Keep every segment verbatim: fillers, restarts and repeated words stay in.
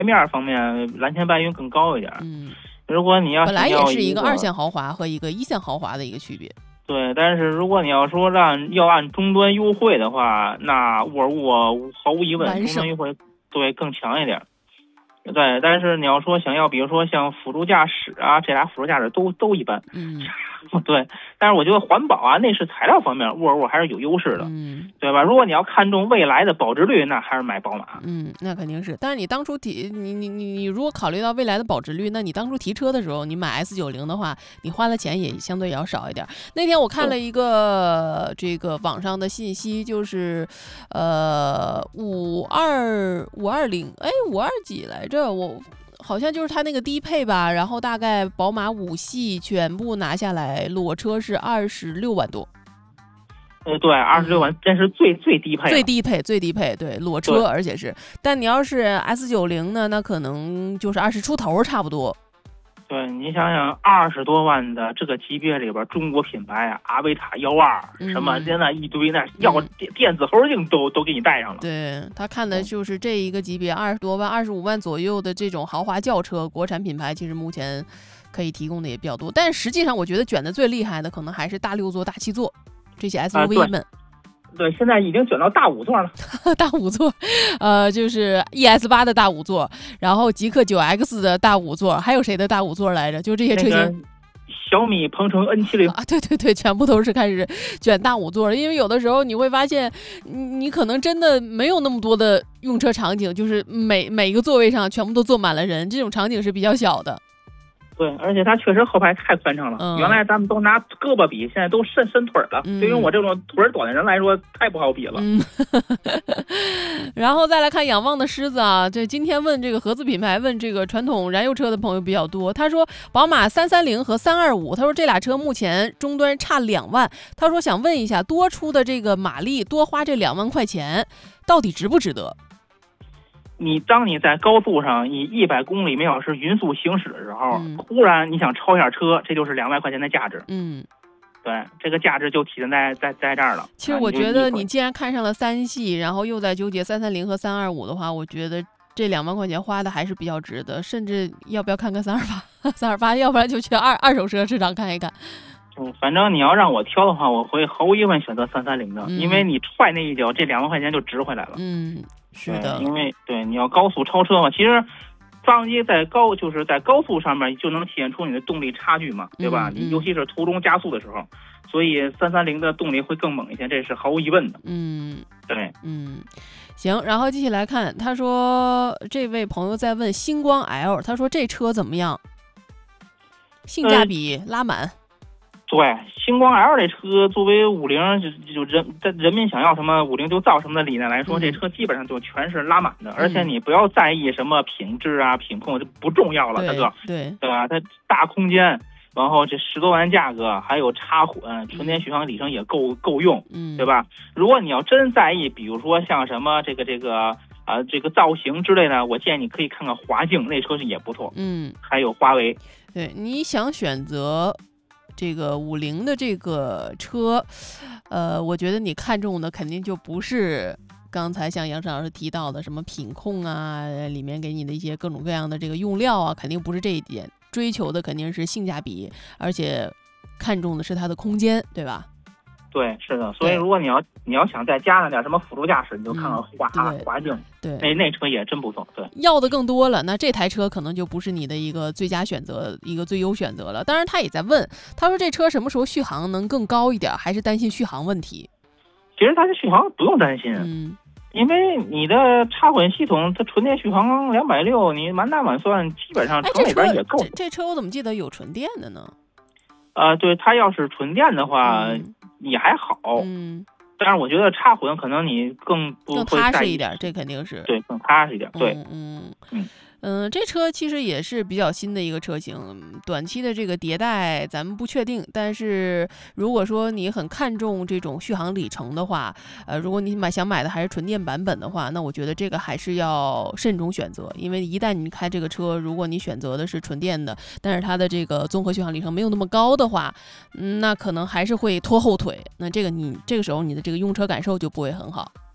面方面蓝天白云更高一点。 嗯， 如果你要本来也是一个个二线豪华和一个一线豪华的一个区别。 对，但是如果你要说按要按终端优惠的话，那沃尔沃毫无疑问终端优惠对更强一点。对，但是你要说想要，比如说像辅助驾驶啊，这俩辅助驾驶都都一般。 嗯， 对。但是我觉得环保啊、内饰材料方面，沃尔沃还是有优势的。 嗯， 对吧？如果你要看重未来的保值率，那还是买宝马。 嗯，那肯定是。但是你当初提你你你你如果考虑到未来的保值率，那你当初提车的时候，你买 S 九十 的话，你花的钱也相对要少一点。那天我看了一个这个网上的信息，就是呃五二五二零，哎五二几来着？我好像就是它那个低配吧，然后大概宝马五系全部拿下来，裸车是二十六万多。 呃，对，二十六万，这是最最低配， 最低配，最低配，对，裸车，而且是。但你要是 S 九十 呢，那可能就是二十出头，差不多。 对，你想想，二十多万的这个级别里边，中国品牌啊，阿维塔幺二、嗯，什么现在一堆那要电电子后视镜都、嗯、都给你带上了。 对，他看的就是这一个级别，二十多万、二十五万左右的这种豪华轿车，国产品牌其实目前可以提供的也比较多。但是实际上，我觉得卷的最厉害的可能还是大六座、大七座。这些 S U V 们、 呃对，对，现在已经卷到大五座了。 大五座，呃，就是 E S 八 的大五座，然后极氪 九 X 的大五座，还有谁的大五座来着？就这些车型。那个、 小米鹏程 N 七十啊，对对对，全部都是开始卷大五座了。因为有的时候你会发现，你你可能真的没有那么多的用车场景，就是每每一个座位上全部都坐满了人，这种场景是比较小的。 对，而且它确实后排太宽敞了、嗯。原来咱们都拿胳膊比，现在都伸伸腿了、嗯。对于我这种腿短的人来说，太不好比了。 嗯、然后再来看仰望的狮子啊，这今天问这个合资品牌，问这个传统燃油车的朋友比较多。他说宝马三三零和三二五，他说这俩车目前终端差两万，他说想问一下，多出的这个马力，多花这两万块钱，到底值不值得？ 你当你在高速上以一百公里每小时匀速行驶的时候，嗯、忽然你想超一下车，这就是两万块钱的价值。 嗯， 对，这个价值就体现在在在这儿了。 其实我觉得你既然看上了三系，然后又在纠结三三零和三二五的话，我觉得这两万块钱花的还是比较值得。甚至要不要看看三二八？三二八，要不然就去二二手车市场看一看。 嗯，反正你要让我挑的话，我会毫无疑问选择三三零的，嗯、因为你踹那一脚，这两万块钱就值回来了。 嗯。是的， 因为对你要高速超车嘛，其实发动机在高就是在高速上面就能体现出你的动力差距嘛，对吧？ 嗯嗯、 你尤其是途中加速的时候，所以三三零的动力会更猛一些，这是毫无疑问的。 嗯， 对， 嗯，行，然后继续来看，他说这位朋友在问星光 L， 他说这车怎么样？性价比、呃、拉满。 对，星光 L 这车作为五菱就就人人民想要什么五菱就造什么的理念来说， 嗯、 这车基本上就全是拉满的，嗯、而且你不要在意什么品质啊、品控，这不重要了，大哥， 对对吧？它大空间，然后这十多万价格，还有插混，纯电续航里程也够够用， 嗯， 对吧？如果你要真在意，比如说像什么这个这个啊、呃、这个造型之类的，我建议你可以看看华境，那车是也不错， 嗯， 还有华为。 对，你想选择这个五菱的这个车，呃，我觉得你看中的肯定就不是刚才像杨晨老师提到的什么品控啊，里面给你的一些各种各样的这个用料啊，肯定不是这一点，追求的肯定是性价比，而且看重的是它的空间，对吧？ 对，是的，所以如果你要你要想再加上点什么辅助驾驶，你就看看华、嗯、华境， 对， 那那车也真不错。对， 要的更多了，那这台车可能就不是你的一个最佳选择，一个最优选择了。当然，他也在问，他说这车什么时候续航能更高一点，还是担心续航问题？ 其实它的续航不用担心， 嗯， 因为你的插混系统，它纯电续航两百六，你满打满算基本上城里边也够。 这这车我怎么记得有纯电的呢？ 呃，对，它要是纯电的话。嗯也还好， 嗯， 但是我觉得插混可能你更不会更踏实一点，这肯定是对，更踏实一点，对， 嗯嗯嗯嗯，这车其实也是比较新的一个车型，短期的这个迭代咱们不确定，但是如果说你很看重这种续航里程的话，呃，如果你买想买的还是纯电版本的话，那我觉得这个还是要慎重选择，因为一旦你开这个车，如果你选择的是纯电的，但是它的这个综合续航里程没有那么高的话，嗯，那可能还是会拖后腿，那这个你这个时候你的这个用车感受就不会很好。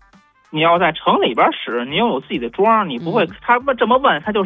你要在城里边使，你又有自己的桩，你不会，他这么问他就